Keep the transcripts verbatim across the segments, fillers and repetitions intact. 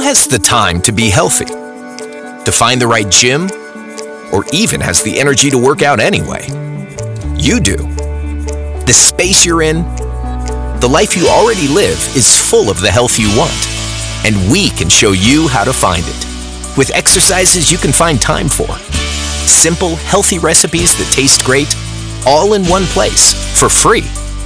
has the time to be healthy? To find the right gym? Or even has the energy to work out anyway? You do. The space you're in, the life you already live, is full of the health you want. And we can show you how to find it. With exercises you can find time for. Simple, healthy recipes that taste great, all in one place, for free.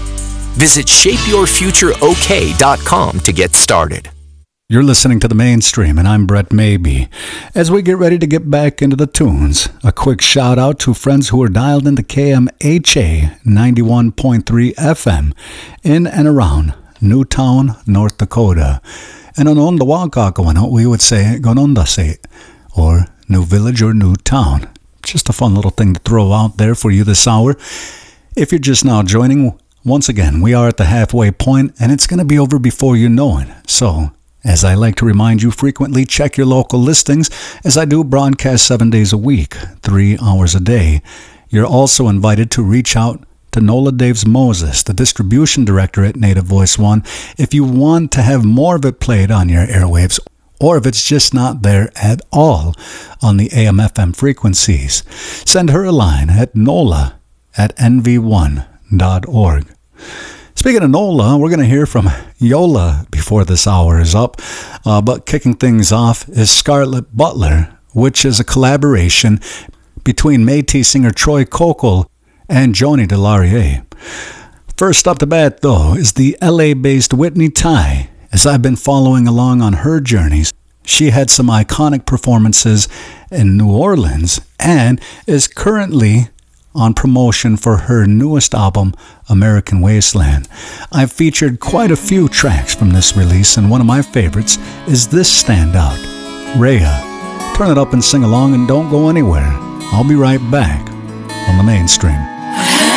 Visit shape your future o k dot com to get started. You're listening to The Mainstream, and I'm Brett Maybe. As we get ready to get back into the tunes, a quick shout out to friends who are dialed into K M H A ninety-one point three F M in and around Newtown, North Dakota. And on the Wakakawano, we would say Gonondase, or New Village or New Town. Just a fun little thing to throw out there for you this hour. If you're just now joining, once again, we are at the halfway point, and it's going to be over before you know it. So, as I like to remind you frequently, check your local listings, as I do broadcast seven days a week, three hours a day. You're also invited to reach out to Nola Daves Moses, the distribution director at Native Voice One, if you want to have more of it played on your airwaves, or if it's just not there at all on the A M F M frequencies. Send her a line at nola at n v one dot org. Speaking of Nola, we're going to hear from Yola before this hour is up, uh, but kicking things off is Scarlett Butler, which is a collaboration between Métis singer Troy Kokol and Joni Delarier. First up the bat, though, is the L A-based Whitney Tai. As I've been following along on her journeys, she had some iconic performances in New Orleans and is currently on promotion for her newest album, American Wasteland. I've featured quite a few tracks from this release, and one of my favorites is this standout, Rhea. Turn it up and sing along, and don't go anywhere. I'll be right back on The Mainstream.